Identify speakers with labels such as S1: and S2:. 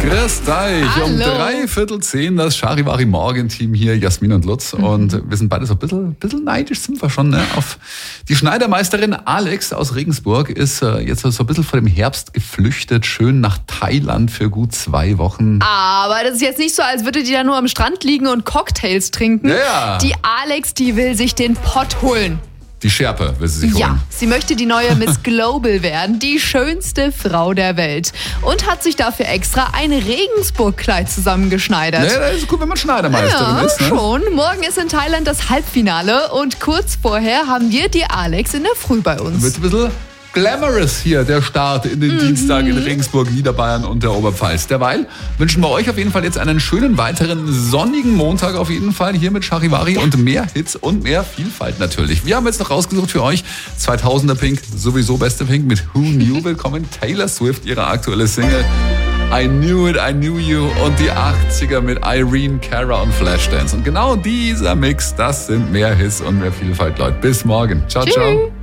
S1: Grüß euch.
S2: Hallo.
S1: Um 9:45 das Charivari-Morgen-Team hier, Jasmin und Lutz. Und wir sind beide so ein bisschen neidisch, sind wir schon, ne? Auf die Schneidermeisterin Alex aus Regensburg ist jetzt so ein bisschen vor dem Herbst geflüchtet, schön nach Thailand für gut 2 Wochen.
S2: Aber das ist jetzt nicht so, als würde die da nur am Strand liegen und Cocktails trinken.
S1: Ja.
S2: Die Alex, die will sich den Pott holen.
S1: Die Schärpe will sie sich holen.
S2: Ja, sie möchte die neue Miss Global werden, die schönste Frau der Welt. Und hat sich dafür extra ein Regensburg-Kleid zusammengeschneidert.
S1: Ja, das ist gut, wenn man Schneidermeisterin
S2: Ja,
S1: ist. Ne?
S2: schon. Morgen ist in Thailand das Halbfinale und kurz vorher haben wir die Alex in der Früh bei uns.
S1: Wird ein bisschen glamorous hier, der Start in den Dienstag in Regensburg, Niederbayern und der Oberpfalz. Derweil wünschen wir euch auf jeden Fall jetzt einen schönen weiteren sonnigen Montag auf jeden Fall hier mit Charivari und mehr Hits und mehr Vielfalt natürlich. Wir haben jetzt noch rausgesucht für euch 2000er Pink, sowieso beste Pink mit Who Knew. Willkommen Taylor Swift, ihre aktuelle Single I Knew It, I Knew You und die 80er mit Irene Cara und Flashdance. Und genau dieser Mix, das sind mehr Hits und mehr Vielfalt, Leute. Bis morgen. Ciao, ciao.